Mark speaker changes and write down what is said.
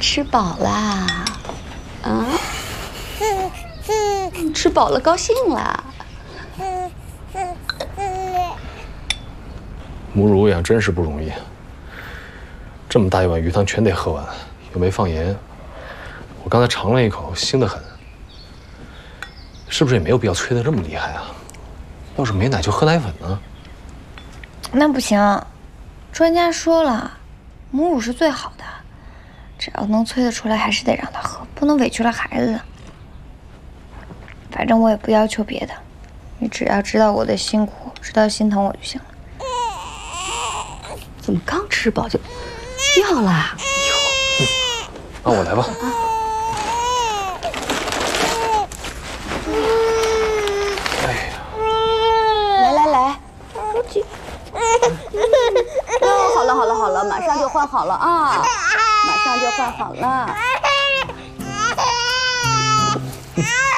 Speaker 1: 吃饱啦？啊？吃饱了，高兴啦？
Speaker 2: 母乳养真是不容易，这么大一碗鱼汤全得喝完，又没放盐。我刚才尝了一口，腥得很。是不是也没有必要催得这么厉害啊？要是没奶就喝奶粉呢？
Speaker 3: 那不行，专家说了，母乳是最好的，只要能催得出来，还是得让他喝，不能委屈了孩子。反正我也不要求别的，你只要知道我的辛苦，知道心疼我就行了。
Speaker 1: 怎么刚吃饱就要啦？
Speaker 2: 那我来吧。哎呀，
Speaker 1: 来，不急。哦，好了，马上就换好了啊，马上就换好了。